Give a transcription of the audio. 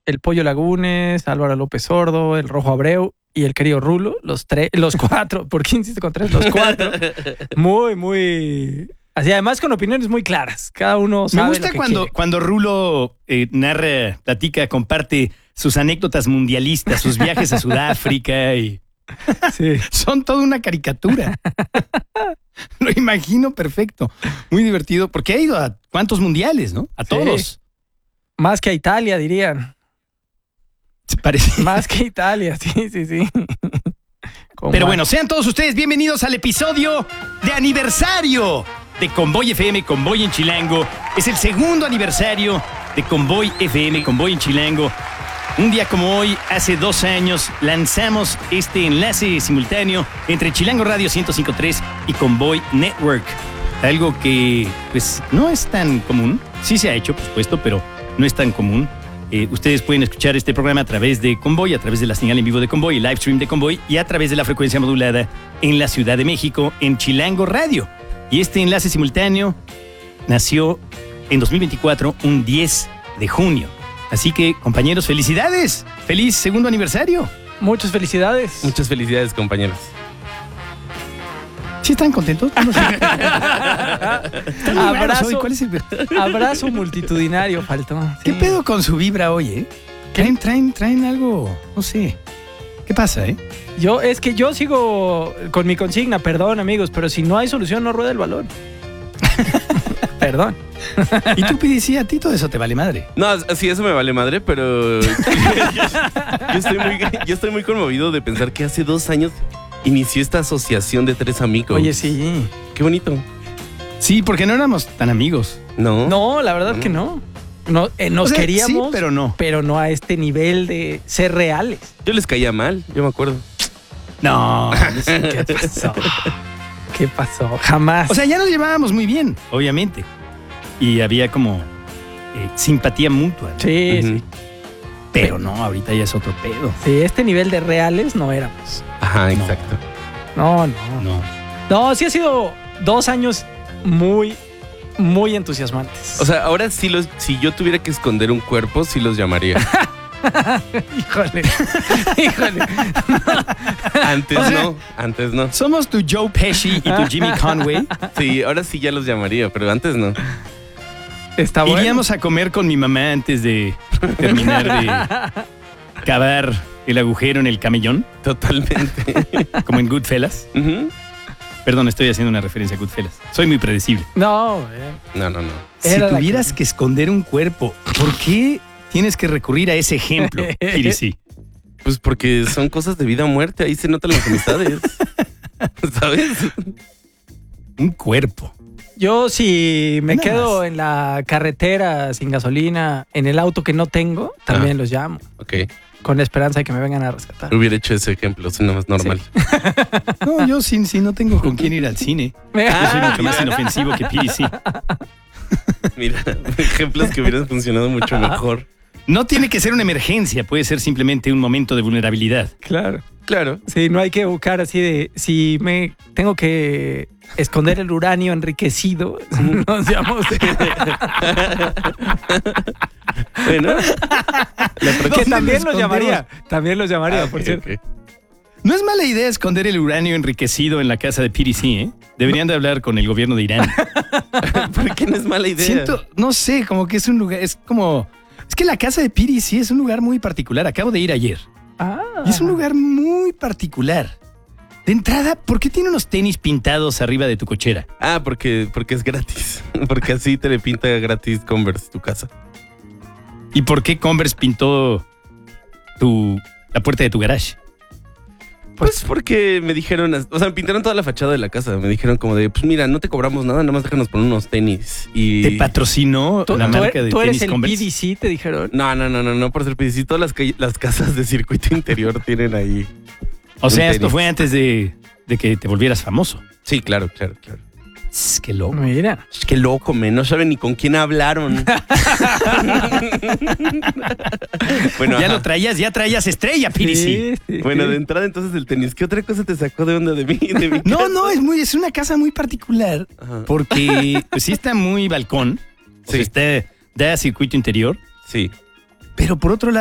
el Pollo Lagunes, Álvaro López Sordo, el Rojo Abreu y el querido Rulo, los cuatro. ¿Por qué insiste con tres? Los cuatro. Muy... Así, además con opiniones muy claras. Cada uno sabe. Me gusta lo que cuando Rulo narra, platica, comparte sus anécdotas mundialistas, sus viajes a Sudáfrica y... Sí. Son toda una caricatura. Lo imagino perfecto. Muy divertido, porque ha ido a cuántos mundiales, ¿no? A todos. Más que a Italia, dirían. Parece. Más que Italia, sí. Pero bueno, sean todos ustedes bienvenidos al episodio de aniversario de Convoy FM, Convoy en Chilango. Es el segundo aniversario de Convoy FM, Convoy en Chilango. Un día como hoy, hace 2 años, lanzamos este enlace simultáneo entre Chilango Radio 105.3 y Convoy Network. Algo que, pues, no es tan común. Sí se ha hecho, por supuesto, pero no es tan común. Ustedes pueden escuchar este programa a través de Convoy, a través de la señal en vivo de Convoy, el live stream de Convoy y a través de la frecuencia modulada en la Ciudad de México, en Chilango Radio. Y este enlace simultáneo nació en 2024, un 10 de junio. Así que, compañeros, ¡felicidades! ¡Feliz segundo aniversario! Muchas felicidades. Muchas felicidades, compañeros. ¿Sí están contentos? No sé. Abrazo, ¿Cuál es el... abrazo multitudinario faltó. ¿Qué Sí. pedo con su vibra hoy, Traen algo, no sé. ¿Qué pasa, Yo sigo con mi consigna, perdón, amigos, pero si no hay solución, no rueda el balón. Perdón. Y tú, PDC, a ti todo eso te vale madre. No, sí, eso me vale madre, pero yo estoy muy conmovido de pensar que hace 2 años inició esta asociación de 3 amigos. Oye, sí. Qué bonito. Sí, porque no éramos tan amigos. No. No, la verdad que no. Nos O sea, queríamos, sí, pero no. Pero no a este nivel de ser reales. Yo les caía mal, yo me acuerdo. No. ¿Qué pasó? ¿Qué pasó? Jamás. O sea, ya nos llevábamos muy bien, obviamente. Y había como simpatía mutua, ¿no? sí, Ujú. sí. Pero no, ahorita ya es otro pedo. Sí, este nivel de reales no éramos. Ajá, exacto. No. No. No, sí ha sido 2 años muy, muy entusiasmantes. O sea, ahora sí si yo tuviera que esconder un cuerpo, sí los llamaría. Híjole. Antes no. Somos tu Joe Pesci y tu Jimmy Conway. Sí, ahora sí ya los llamaría, pero antes no. Está bueno. Iríamos a comer con mi mamá antes de terminar de cavar el agujero en el camellón, Totalmente. como en Goodfellas. Ujú. Perdón, estoy haciendo una referencia a Goodfellas. Soy muy predecible. No, No. Si Era la tuvieras que- que esconder un cuerpo, ¿por qué tienes que recurrir a ese ejemplo, PDC? Pues porque son cosas de vida o muerte, ahí se notan las amistades. ¿Sabes? Un cuerpo. Yo si me Nada quedo más. en la carretera sin gasolina, en el auto que no tengo, también los llamo. Ok. Con la esperanza de que me vengan a rescatar. Hubiera hecho ese ejemplo, suena más normal. No, yo sí no tengo con quién ir al cine. Yo soy mucho más inofensivo que PDC. Mira, ejemplos que hubieran funcionado mucho mejor. No tiene que ser una emergencia, puede ser simplemente un momento de vulnerabilidad. Claro. Claro. Sí, no hay que buscar así de si me tengo que esconder el uranio enriquecido. Nos llamamos. Bueno. Que también nos los llamaría. También los llamaría, por Ok, cierto. ok. No es mala idea esconder el uranio enriquecido en la casa de PDC, ¿eh? Deberían de hablar con el gobierno de Irán. ¿Por qué no es mala idea? Siento, no sé, como que es un lugar, es que la casa de PDC es un lugar muy particular. Acabo de ir ayer. Y es un lugar muy particular. De entrada, ¿por qué tiene unos tenis pintados arriba de tu cochera? Ah, porque es gratis. Porque así te le pinta gratis Converse tu casa. ¿Y por qué Converse pintó la puerta de tu garage? Pues porque me dijeron, o sea, me pintaron toda la fachada de la casa. Me dijeron como de, pues mira, no te cobramos nada, nada más déjanos poner unos tenis. Y... ¿Te patrocinó la marca de tú eres tenis el Converse? PDC, te dijeron. No, por ser PDC, todas las casas de circuito interior tienen ahí. O sea, un esto tenis. fue antes de que te volvieras famoso. Sí, claro. Qué loco. Mira. Qué loco, men, no saben ni con quién hablaron. Bueno, Ya ajá. lo traías, ya traías estrella, PDC. Sí. Bueno, de entrada entonces el tenis. ¿Qué otra cosa te sacó de onda de mí? De mi No, casa? es una casa muy particular Ajá. porque pues sí está muy balcón, o sea, Sí. da circuito interior, Sí. pero por otro lado